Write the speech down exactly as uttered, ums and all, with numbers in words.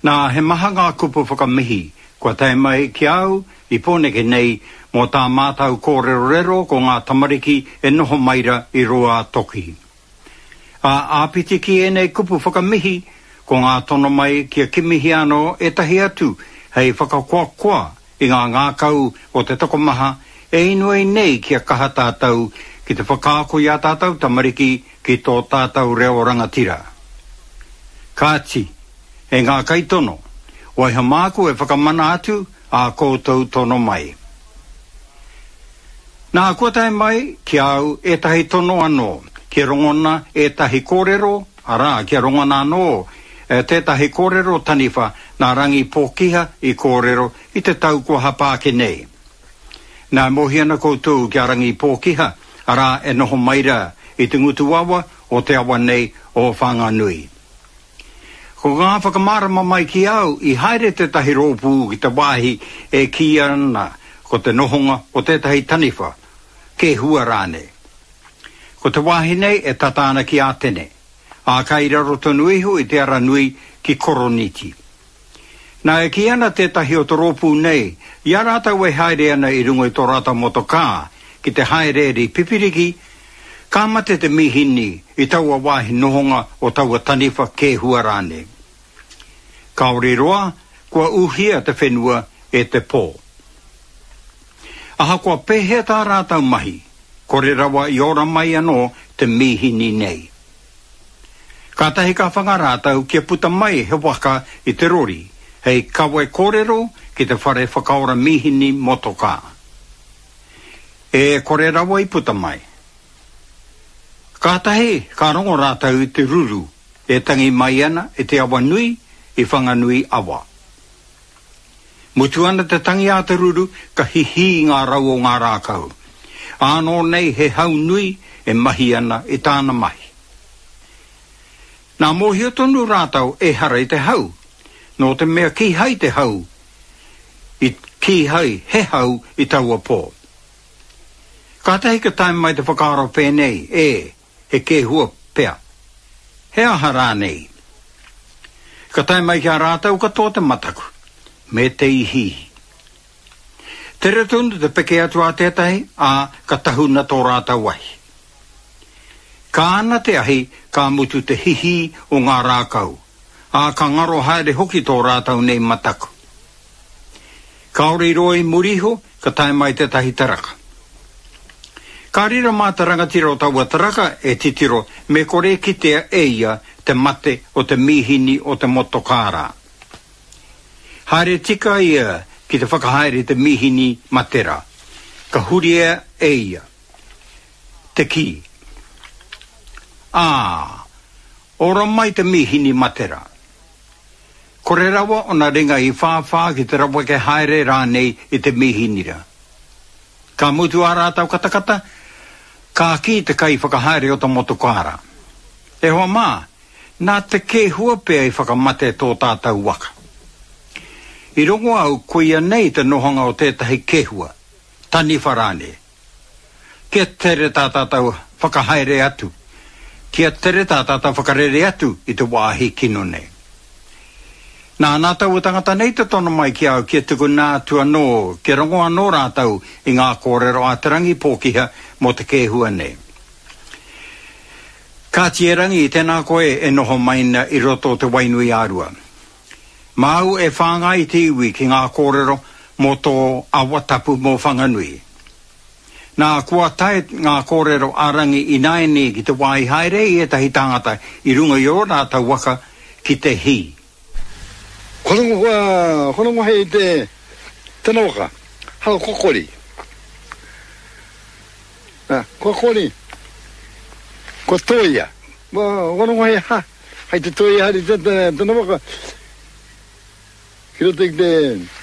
Nā he maha ngā kupu whakamihi, kua tai mai ki au, i pōneke nei, mō tā mātau kōrero rero ko ngā tamariki e noho maira i roa toki. A āpiti ki e nei kupu whakamihi, ko ngā tono mai kia kimihi anō e tahi atu, hei whakakoa-koa i ngā ngākau o te tokomaha, e inuei nei kia kaha tātou ki te whakaako ia tātou tamariki ki tō tātou reo rangatira. Kāti, e ngā kaitono, waiha māku e whakamana atu a koutou tono mai. Nā kua tai mai ki au e tahi tono anō, ki rongona e tahi kōrero, ara ki rongona anō, e tētahi kōrero taniwha nā rangi pōkiha i kōrero i te tau kua hapāke nei. Nā mohiana koutou ki a rangi pōkiha, ara e noho maira i te ngutu awa o te awa nei o Whanganui. Ko ngā whakamārama mai ki au i haere te tahi rōpū ki te wāhi e ki ana ko te nohonga o tētahi taniwha, ke hua rāne. Ko te wāhi nei e tatāna ki ātene, a kaira roto nuihu i te ara nui ki koroniti. Nā e ki ana tētahi o te rōpū nei, i arata we haere ana i rungo i tō rata motokā, ki te haere ri pipiriki, ka mate te mihini i taua wāhi nohonga o taua taniwha ke hua rāne. Kaori roa, kua uhia te whenua e te pō. Aha kua pehea tā rātau mahi, kore rawa i ora mai anō te mihini nei. Ka tahi ka whangarātau kia puta mai he waka i te rori, hei kawe kōrero ki te whare whakaora mihini motoka. E kore rawa i puta mai. Ka tahi ka rongo rātau i te ruru, e tangi mai ana e te awa nui i Whanganui awa. Mutu ana te tangi a te ruru ka hihi ngā rau o ngā rākau. Anō nei he hau nui e mahi ana i tāna mahi. Nā mōhio tonu rātau e hara i te hau, no te mea ki hai te hau, i ki hai he hau i taua pō. Ka tahi ka taim mai te whakaaro pēnei, e, he ke hua pea. He aha rā nei. Ka taim mai kia rātau ka tō te mataku, me te ihi. Tere tunu te peke atu a tētahi, a ka tahuna tō rātau wahi. Ka ana te ahi ka mutu te hihi o ngā rākau, a ka ngaro haere hoki tō rātau nei mataku. Kaori roi muriho, ka tae mai te tahi taraka. Ka rira mā te rangatira o taua taraka e titiro me kore ki te eia te mate o te mihini o te motokārā. Haere tika ia ki te whakahaere te mihini matera. Ka huria eia. Te ki. Ah, ora mai te mihini matera. Kore rawa o na ringa i whāwhā ki te rawa ke haere rānei i te mihinira. Ka mutu a rātau katakata, ka ki te kai whakahaere o ta motokārā. E hoa mā, nā te ke hua pēa i whakamate tō tātou waka. I rongo au kuia nei te nohonga o tētahi ke hua, tani wharāne. Kia tere tā tātou whakahaere atu. Kia tere tā tātou whakarere atu i te wāhi kino nei. Nā nā tau tangata nei te tono mai ki au kia tuku nā tua nō, kia rongo anō rātau i ngā kōrero a te rangi pōkiha mo te kēhua nei. Ka tie rangi i tēnā koe e noho maina i roto te wainui ārua. Mau e whāngai te iwi ki ngā kōrero mo tō awatapu mo Whanganui. Nā kua tae ngā kōrero arangi i naene ki te wai haere i e tahi tangata i runga i o rātau waka ki te hi. Korongo wa, korongo hei te tena waka, hao kokori. Ah, kokori. Ko toia. Wa, korongo hei ha, hei te toia hari te tena waka. Kiro te te